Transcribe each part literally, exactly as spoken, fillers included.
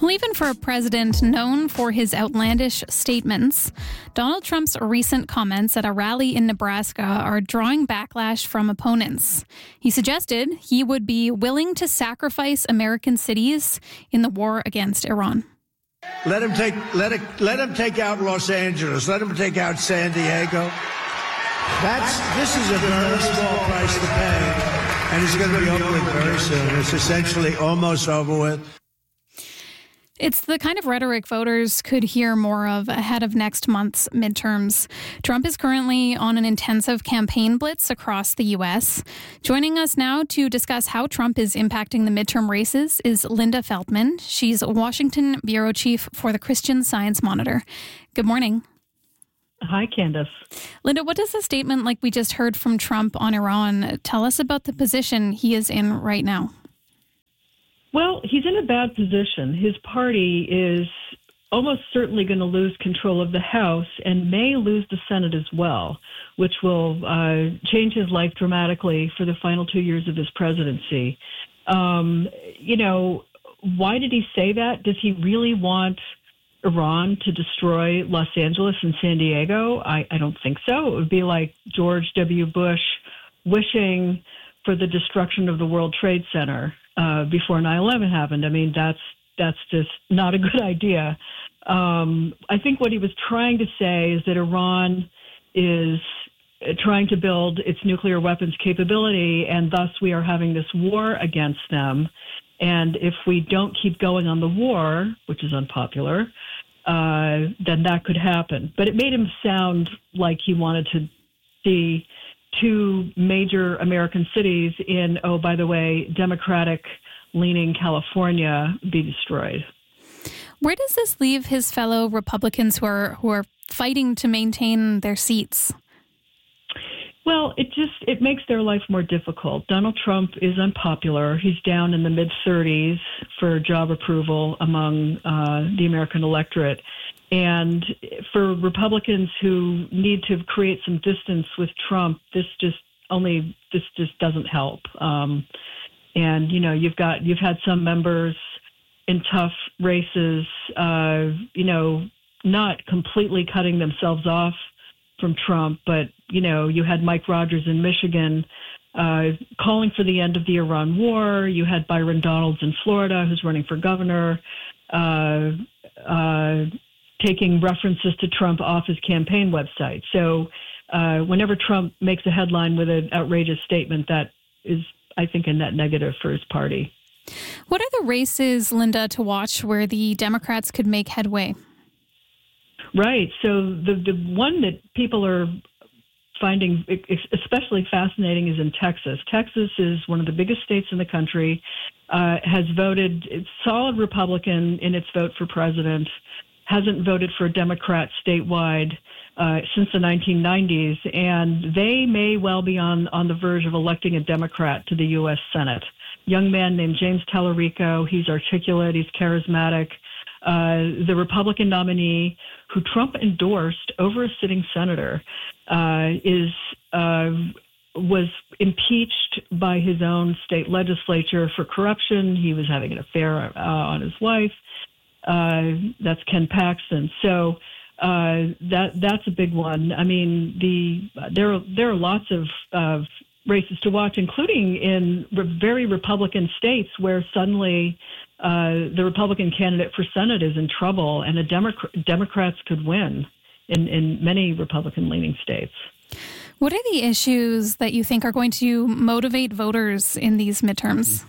Well, even for a president known for his outlandish statements, Donald Trump's recent comments at a rally in Nebraska are drawing backlash from opponents. He suggested he would be willing to sacrifice American cities in the war against Iran. Let him take let it let him take out Los Angeles. Let him take out San Diego. That's this is a very small price to pay, and it's going to be over with very soon. It's essentially almost over with. It's the kind of rhetoric voters could hear more of ahead of next month's midterms. Trump is currently on an intensive campaign blitz across the U S. Joining us now to discuss how Trump is impacting the midterm races is Linda Feldman. She's a Washington bureau chief for the Christian Science Monitor. Good morning. Hi, Candace. Linda, what does a statement like we just heard from Trump on Iran tell us about the position he is in right now? Well, he's in a bad position. His party is almost certainly going to lose control of the House and may lose the Senate as well, which will uh, change his life dramatically for the final two years of his presidency. Um, you know, why did he say that? Does he really want Iran to destroy Los Angeles and San Diego? I, I don't think so. It would be like George W. Bush wishing for the destruction of the World Trade Center uh, before nine eleven happened. I mean, that's that's just not a good idea. Um, I think what he was trying to say is that Iran is trying to build its nuclear weapons capability, and thus we are having this war against them. And if we don't keep going on the war, which is unpopular, uh, then that could happen. But it made him sound like he wanted to see two major American cities in, oh, by the way, Democratic-leaning California be destroyed. Where does this leave his fellow Republicans who are who are fighting to maintain their seats? Well, it just it makes their life more difficult. Donald Trump is unpopular. He's down in the mid thirties for job approval among uh, the American electorate. And for Republicans who need to create some distance with Trump, this just only this just doesn't help. Um, and you know, you've got you've had some members in tough races, uh, you know, not completely cutting themselves off from Trump, but you know, you had Mike Rogers in Michigan uh, calling for the end of the Iran war. You had Byron Donalds in Florida, who's running for governor, uh, uh, taking references to Trump off his campaign website. So uh, whenever Trump makes a headline with an outrageous statement, that is, I think, a net negative for his party. What are the races, Linda, to watch where the Democrats could make headway? Right. So the the one that people are finding especially fascinating is in Texas. Texas is one of the biggest states in the country, uh, has voted it's solid Republican in its vote for president, hasn't voted for a Democrat statewide uh, since the nineteen nineties, and they may well be on, on the verge of electing a Democrat to the U S Senate. Young man named James Tallarico. He's articulate. He's charismatic. Uh, the Republican nominee who Trump endorsed over a sitting senator uh, is uh, was impeached by his own state legislature for corruption. He was having an affair uh, on his wife. Uh, that's Ken Paxton. So uh, that that's a big one. I mean, the there there are lots of of races to watch, including in re- very Republican states where suddenly uh, the Republican candidate for Senate is in trouble, and the Demo- Democrats could win in, in many Republican-leaning states. What are the issues that you think are going to motivate voters in these midterms?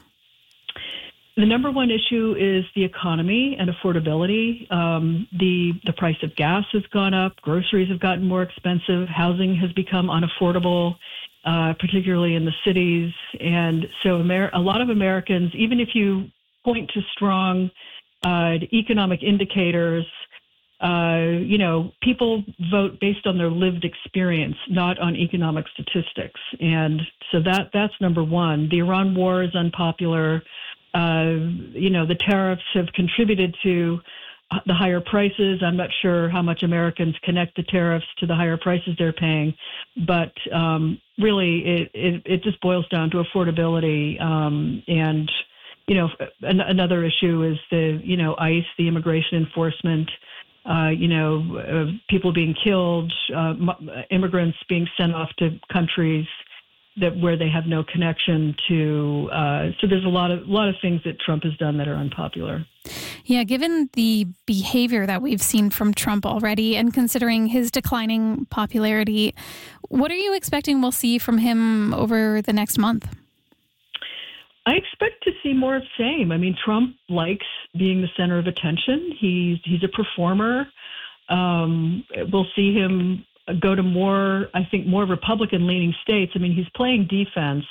The number one issue is the economy and affordability. Um, the the price of gas has gone up. Groceries have gotten more expensive. Housing has become unaffordable, uh, particularly in the cities. And so Amer- a lot of Americans, even if you point to strong uh, economic indicators, uh, you know, people vote based on their lived experience, not on economic statistics. And so that that's number one. The Iran war is unpopular. Uh, you know, the tariffs have contributed to the higher prices. I'm not sure how much Americans connect the tariffs to the higher prices they're paying, but um, really it, it, it just boils down to affordability. Um, and you know, an, another issue is the, you know, ICE, the immigration enforcement, uh, you know, uh, people being killed, uh, immigrants being sent off to countries that where they have no connection to. Uh, so there's a lot of a lot of things that Trump has done that are unpopular. Yeah, given the behavior that we've seen from Trump already and considering his declining popularity, what are you expecting we'll see from him over the next month? I expect to see more of the same. I mean, Trump likes being the center of attention. He's he's a performer. Um, we'll see him go to more, I think, more Republican-leaning states. I mean, he's playing defense.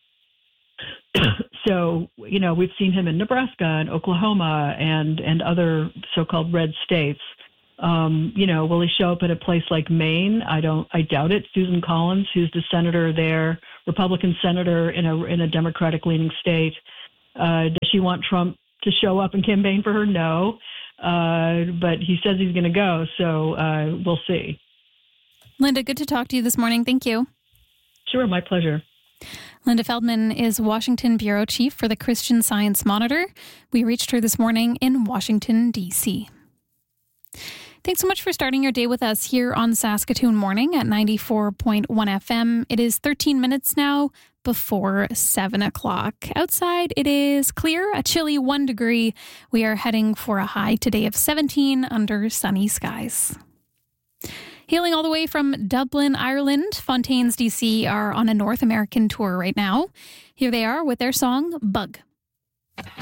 So, you know, we've seen him in Nebraska and Oklahoma and, and other so-called red states. Um, you know, will he show up at a place like Maine? I don't, I doubt it. Susan Collins, who's the senator there, Republican senator in a, in a Democratic-leaning state. Uh, does she want Trump to show up and campaign for her? No. Uh, but he says he's going to go. So uh, we'll see. Linda, good to talk to you this morning. Thank you. Sure, my pleasure. Linda Feldman is Washington Bureau Chief for the Christian Science Monitor. We reached her this morning in Washington, D C Thanks so much for starting your day with us here on Saskatoon Morning at ninety-four point one F M. It is thirteen minutes now before seven o'clock. Outside, it is clear, a chilly one degree. We are heading for a high today of seventeen under sunny skies. Hailing all the way from Dublin, Ireland, Fontaines D C are on a North American tour right now. Here they are with their song, Bug.